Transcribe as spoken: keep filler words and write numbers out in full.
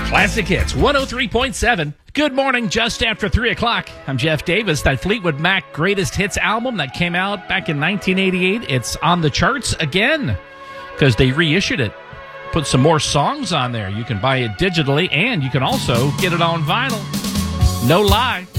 Classic Hits, one oh three point seven. Good morning, just after three o'clock. I'm Jeff Davis. That Fleetwood Mac Greatest Hits album that came out back in nineteen eighty-eight, it's on the charts again because they reissued it. Put some more songs on there. You can buy it digitally, and you can also get it on vinyl. No lie.